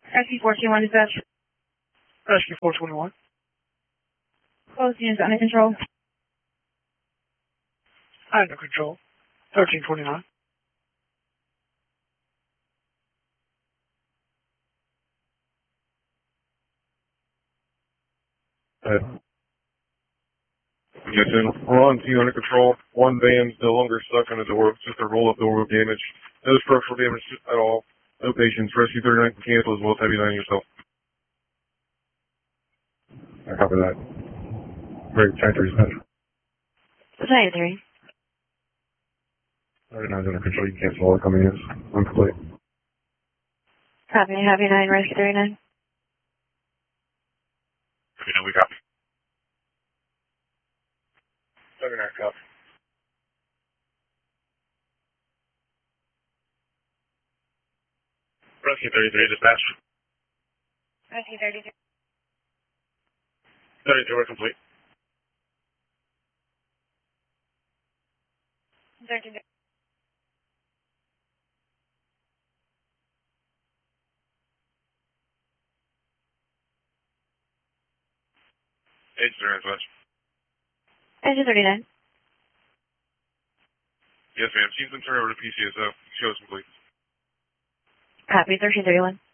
Rescue 421 dispatch. Rescue 421. Close units under control. Under control. 1329. Yes, and we're on scene under control. One van's no longer stuck on the door. It's just a roll-up door with damage. No structural damage at all. No patients. Rescue 39 can cancel as well as heavy 9 yourself. I copy that. Great. Trying to dispatch. Society 3. 39's under control. You can cancel all the coming in. I'm complete. Copy. Heavy 9, rescue 39. We copy. 39 copy. Rescue 33 dispatch. Rescue 33. 32, we're complete. 13. 8-0 dispatch. Rescue 39. Yes, ma'am. She's been turned over to PCSO. Show is complete. Copy. 1331.